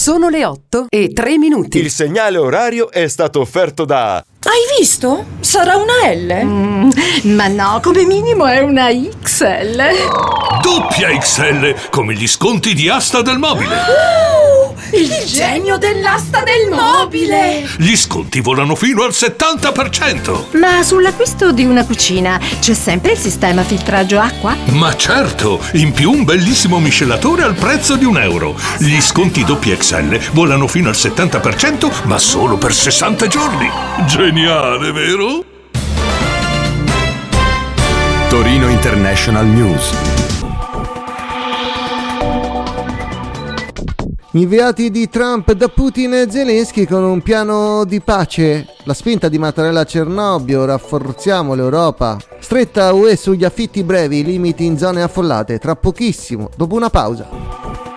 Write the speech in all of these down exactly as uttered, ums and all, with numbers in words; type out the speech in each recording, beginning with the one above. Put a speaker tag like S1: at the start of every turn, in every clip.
S1: Sono le otto e tre minuti.
S2: Il segnale orario è stato offerto da...
S3: Hai visto? Sarà una L?
S4: Mm, ma no, come minimo è una X L.
S5: Doppia X L, come gli sconti di Asta del Mobile.
S3: Oh, il, il genio dell'asta del mobile!
S5: Gli sconti volano fino al settanta per cento.
S4: Ma sull'acquisto di una cucina c'è sempre il sistema filtraggio acqua?
S5: Ma certo, in più un bellissimo miscelatore al prezzo di un euro. Gli sconti doppia X L volano fino al settanta per cento, ma solo per sessanta giorni. Geniale, vero?
S6: Torino International News.
S7: Inviati di Trump da Putin e Zelensky con un piano di pace. La spinta di Mattarella a Cernobbio, rafforziamo l'Europa. Stretta U E sugli affitti brevi, limiti in zone affollate. Tra pochissimo, dopo una pausa.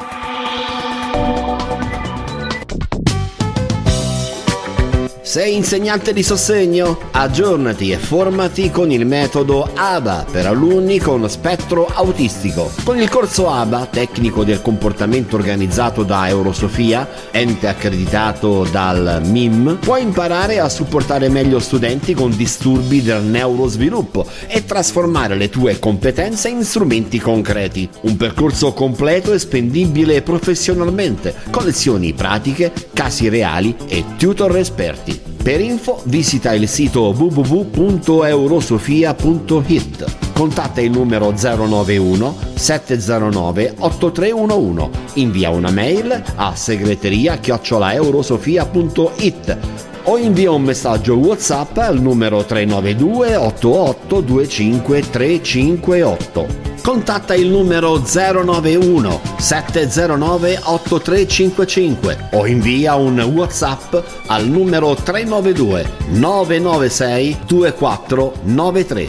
S8: Sei insegnante di sostegno? Aggiornati e formati con il metodo A B A per alunni con spettro autistico. Con il corso A B A, tecnico del comportamento organizzato da Eurosofia, ente accreditato dal M I M, puoi imparare a supportare meglio studenti con disturbi del neurosviluppo e trasformare le tue competenze in strumenti concreti. Un percorso completo e spendibile professionalmente, con lezioni pratiche, casi reali e tutor esperti. Per info visita il sito w w w punto eurosofia punto i t. Contatta il numero zero nove uno sette zero nove otto tre uno uno. Invia una mail a segreteria chiocciola eurosofia punto i t o invia un messaggio WhatsApp al numero tre nove due otto otto due cinque tre cinque otto. Contatta il numero zero nove uno sette zero nove otto tre cinque cinque o invia un WhatsApp al numero tre nove due nove nove sei due quattro nove tre.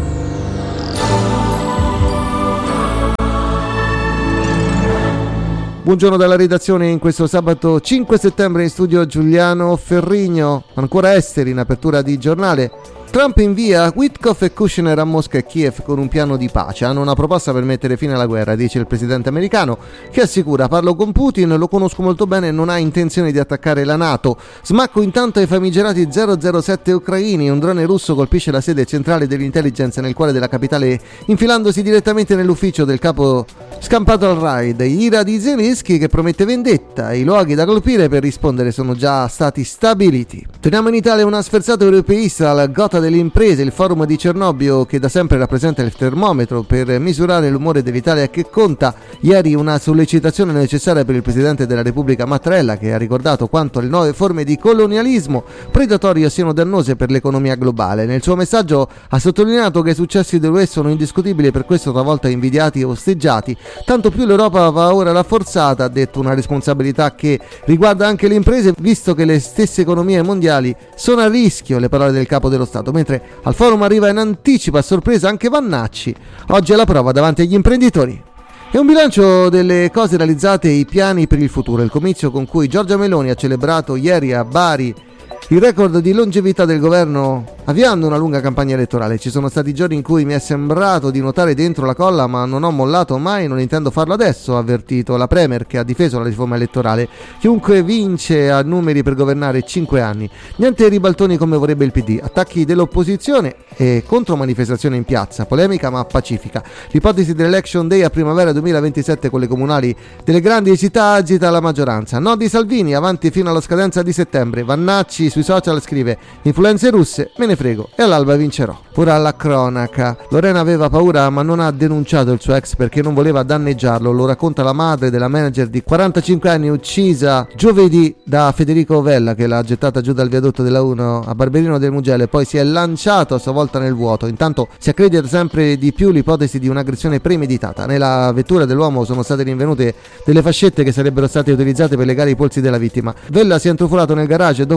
S7: Buongiorno dalla redazione in questo sabato cinque settembre in studio Giuliano Ferrigno. Ancora esteri in apertura di giornale. Trump invia Witkoff e Kushner a Mosca e Kiev con un piano di pace. Hanno una proposta per mettere fine alla guerra, dice il presidente americano, che assicura: parlo con Putin, lo conosco molto bene e non ha intenzione di attaccare la NATO. Smacco intanto ai famigerati zero zero sette ucraini. Un drone russo colpisce la sede centrale dell'intelligence nel cuore della capitale, infilandosi direttamente nell'ufficio del capo scampato al raid. Ira di Zelensky che promette vendetta. I luoghi da colpire per rispondere sono già stati stabiliti. Torniamo in Italia. Una sferzata europeista al Gotha delle imprese, il forum di Cernobbio che da sempre rappresenta il termometro per misurare l'umore dell'Italia che conta. Ieri una sollecitazione necessaria per il presidente della Repubblica Mattarella, che ha ricordato quanto le nuove forme di colonialismo predatorio siano dannose per l'economia globale. Nel suo messaggio ha sottolineato che i successi dell'U E sono indiscutibili e per questo talvolta invidiati e osteggiati. Tanto più l'Europa va ora rafforzata, ha detto, una responsabilità che riguarda anche le imprese, visto che le stesse economie mondiali sono a rischio. Le parole del capo dello Stato. Mentre al forum arriva in anticipo a sorpresa anche Vannacci, oggi alla prova davanti agli imprenditori. È un bilancio delle cose realizzate e i piani per il futuro, il comizio con cui Giorgia Meloni ha celebrato ieri a Bari il record di longevità del governo avviando una lunga campagna elettorale. Ci sono stati giorni in cui mi è sembrato di nuotare dentro la colla, ma non ho mollato mai, non intendo farlo adesso, ha avvertito la Premier, che ha difeso la riforma elettorale. Chiunque vince ha numeri per governare cinque anni. Niente ribaltoni come vorrebbe il P D, attacchi dell'opposizione e contromanifestazione in piazza, polemica ma pacifica. L'ipotesi dell'election day a primavera duemilaventisette con le comunali delle grandi città agita la maggioranza. No di Salvini, avanti fino alla scadenza di settembre. Vannacci sui social scrive: influenze russe, me ne frego, e all'alba vincerò. Ora alla cronaca. Lorena aveva paura ma non ha denunciato il suo ex perché non voleva danneggiarlo. Lo racconta la madre della manager di quarantacinque anni uccisa giovedì da Federico Vella, che l'ha gettata giù dal viadotto della uno a Barberino del Mugello e poi si è lanciato a sua volta nel vuoto. Intanto si accredita sempre di più l'ipotesi di un'aggressione premeditata. Nella vettura dell'uomo sono state rinvenute delle fascette che sarebbero state utilizzate per legare i polsi della vittima. Vella si è intrufolato nel garage e dopo aver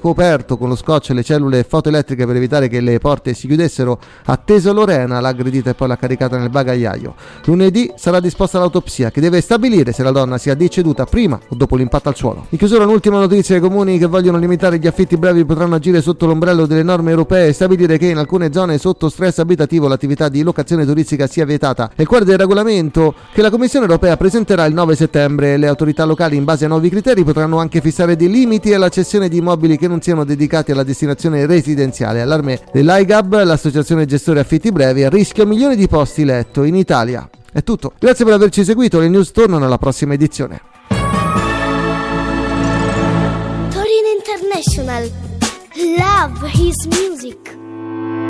S7: coperto con lo scotch le cellule fotoelettriche per evitare che le porte si chiudessero, ha atteso Lorena, l'ha aggredita e poi l'ha caricata nel bagagliaio. Lunedì sarà disposta l'autopsia che deve stabilire se la donna sia deceduta prima o dopo l'impatto al suolo. In chiusura un'ultima notizia: i comuni che vogliono limitare gli affitti brevi potranno agire sotto l'ombrello delle norme europee e stabilire che in alcune zone sotto stress abitativo l'attività di locazione turistica sia vietata. Nel quadro del regolamento che la Commissione europea presenterà il nove settembre, le autorità locali in base a nuovi criteri potranno anche fissare dei limiti alla cessione di immobili che non siano dedicati alla destinazione residenziale. Allarme dell'I G A B, l'associazione gestore affitti brevi, a rischio milioni di posti letto in Italia. È tutto, grazie per averci seguito, le news tornano alla prossima edizione.
S9: Torino International, love his music.